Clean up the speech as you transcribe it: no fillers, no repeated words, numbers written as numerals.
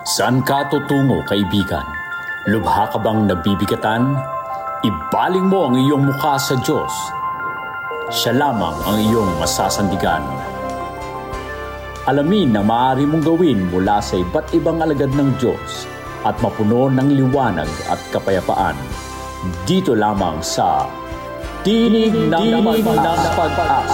Saan ka tutungo, kaibigan? Lubha ka bang nabibigatan? Ibaling mo ang iyong mukha sa Diyos. Siya lamang ang iyong masasandigan. Alamin na maaari mong gawin mula sa iba't ibang alagad ng Diyos at mapuno ng liwanag at kapayapaan. Dito lamang sa Tinig ng Pag-asa.